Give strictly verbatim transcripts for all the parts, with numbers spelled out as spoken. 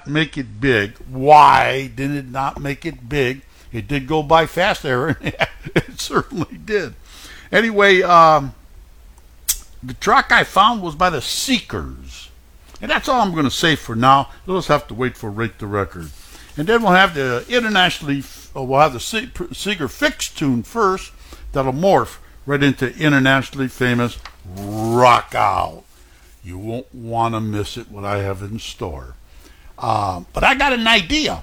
not make it big. Why did it not make it big? It did go by fast, Aaron. It certainly did. Anyway, um, the track I found was by the Seekers. And that's all I'm going to say for now. You'll just have to wait for Rate the Record. And then we'll have the internationally, uh, we'll have the Seeker Fix tune first. That'll morph right into internationally famous Rock Out. You won't want to miss it, what I have in store. Um, but I got an idea.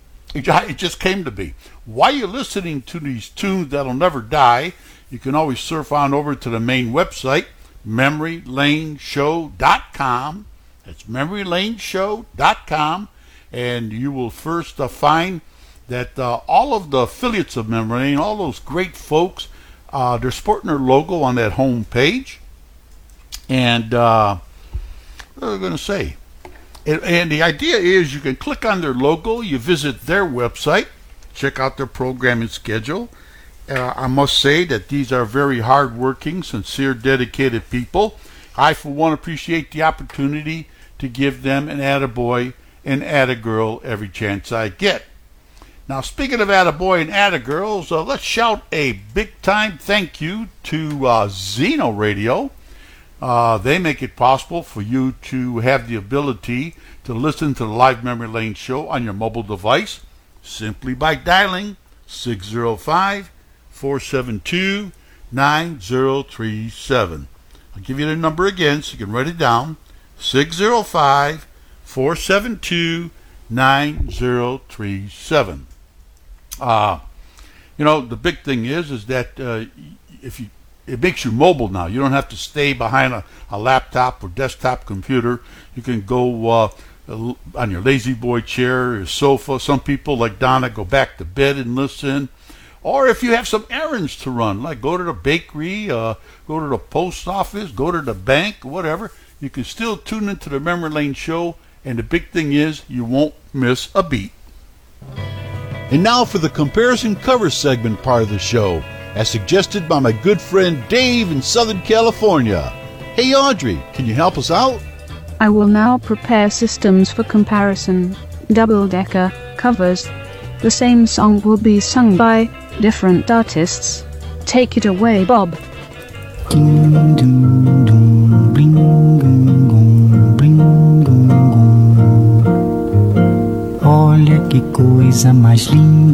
It just came to me. While you're listening to these tunes that'll never die, you can always surf on over to the main website, memory lane show dot com. That's memory lane show dot com. And you will first uh, find that uh, all of the affiliates of Memory Lane, all those great folks, uh, they're sporting their logo on that home page. And uh, what was I going to say? And, and the idea is you can click on their logo, you visit their website, check out their programming schedule. Uh, I must say that these are very hardworking, sincere, dedicated people. I, for one, appreciate the opportunity to give them an attaboy and attagirl every chance I get. Now, speaking of attaboy and attagirls, uh, let's shout a big-time thank you to uh, Zeno Radio. Uh, they make it possible for you to have the ability to listen to the Live Memory Lane show on your mobile device simply by dialing six zero five, four seven two, nine zero three seven. I'll give you the number again so you can write it down. six zero five, four seven two, nine zero three seven. Uh, you know, the big thing is is that uh, if you it makes you mobile now. You don't have to stay behind a, a laptop or desktop computer. You can go uh, on your lazy boy chair, your sofa. Some people like Donna go back to bed and listen. Or if you have some errands to run, like go to the bakery, uh, go to the post office, go to the bank, whatever, you can still tune into the Memory Lane show. And the big thing is you won't miss a beat. And now for the comparison cover segment part of the show, as suggested by my good friend Dave in Southern California. Hey Audrey, can you help us out? I will now prepare systems for comparison, double-decker covers. The same song will be sung by different artists. Take it away, Bob. Olha que coisa mais linda.